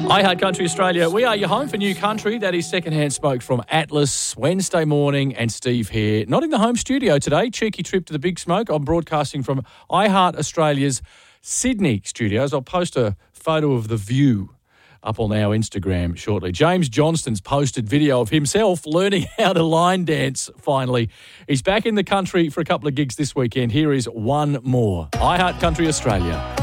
iHeart Country Australia, we are your home for new country. That is secondhand smoke from Atlas, Wednesday morning, and Steve here. Not in the home studio today, cheeky trip to the Big Smoke. I'm broadcasting from iHeart Australia's Sydney studios. I'll post a photo of the view up on our Instagram shortly. James Johnston's posted video of himself learning how to line dance finally. He's back in the country for a couple of gigs this weekend. Here is one more. iHeart Country Australia.